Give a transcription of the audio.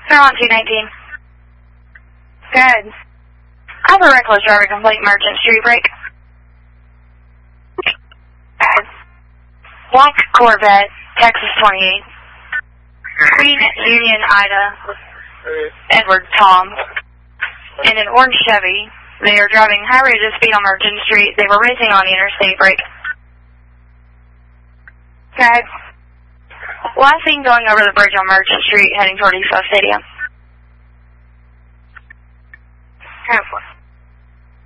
They're on 219. Good. I have a reckless driver complaint, Merchant Street Break. Black Corvette, Texas 28. Green Union Ida, Edward Tom. And an orange Chevy. They are driving high rate of speed on Merchant Street. They were racing on the interstate break. Okay. Last seen going over the bridge on Merchant Street, heading toward East West Stadium. 10-4.